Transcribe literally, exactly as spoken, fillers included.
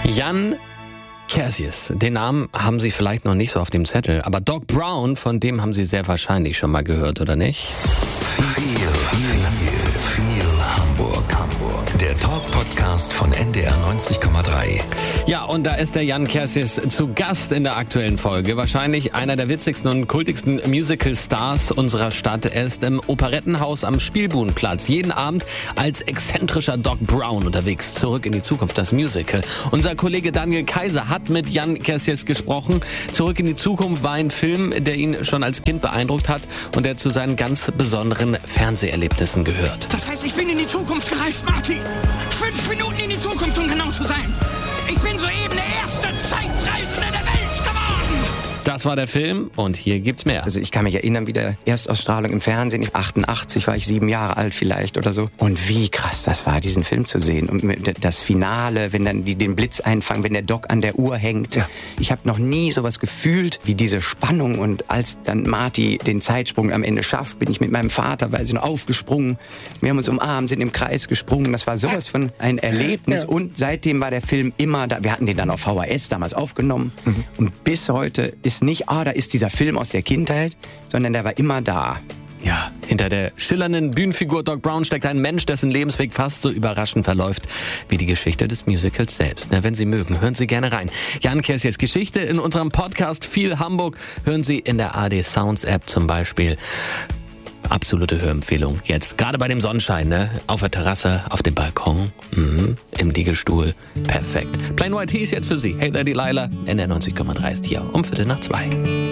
Jan Cassius, den Namen haben Sie vielleicht noch nicht so auf dem Zettel, aber Doc Brown, von dem haben Sie sehr wahrscheinlich schon mal gehört, oder nicht? Viel, viel, viel Hamburg. Hamburg. Der Talk-Podcast von N D R neunzig Komma drei. Ja, und da ist der Jan Cassius zu Gast in der aktuellen Folge. Wahrscheinlich einer der witzigsten und kultigsten Musical-Stars unserer Stadt. Er ist im Operettenhaus am Spielbudenplatz jeden Abend als exzentrischer Doc Brown unterwegs. Zurück in die Zukunft, das Musical. Unser Kollege Daniel Kaiser hat mit Jan Cassius gesprochen. Zurück in die Zukunft war ein Film, der ihn schon als Kind beeindruckt hat und der zu seinen ganz besonderen Fernseherlebnissen gehört. Das heißt, ich bin in die Zukunft gereist, Marty. Fünf Minuten in die Zukunft, um genau zu sein. Ich bin soeben der erste Zeitreisende der Welt geworden. Das war der Film und hier gibt's mehr. Also ich kann mich erinnern, wie der Erstausstrahlung im Fernsehen, achtundachtzig war ich sieben Jahre alt vielleicht oder so. Und wie krass das war, diesen Film zu sehen. Und das Finale, wenn dann die den Blitz einfangen, wenn der Doc an der Uhr hängt. Ja. Ich habe noch nie sowas gefühlt wie diese Spannung. Und als dann Marty den Zeitsprung am Ende schafft, bin ich mit meinem Vater, weiß ich noch, aufgesprungen. Wir haben uns umarmt, sind im Kreis gesprungen. Das war sowas von ein Erlebnis. Ja. Und seitdem war der Film immer da. Wir hatten den dann auf V H S damals aufgenommen. Mhm. Und bis heute ist nicht, ah, da ist dieser Film aus der Kindheit, sondern der war immer da. Ja, hinter der schillernden Bühnenfigur Doc Brown steckt ein Mensch, dessen Lebensweg fast so überraschend verläuft wie die Geschichte des Musicals selbst. Na, wenn Sie mögen, hören Sie gerne rein. Jan Cassius Geschichte in unserem Podcast Viel Hamburg hören Sie in der A R D Sounds App zum Beispiel. Absolute Hörempfehlung jetzt. Gerade bei dem Sonnenschein, ne? Auf der Terrasse, auf dem Balkon, mhm. im Liegestuhl. Perfekt. Plain White Tees jetzt für Sie. Hey there, Delilah. N D R neunzig Komma drei ist hier um Viertel nach zwei.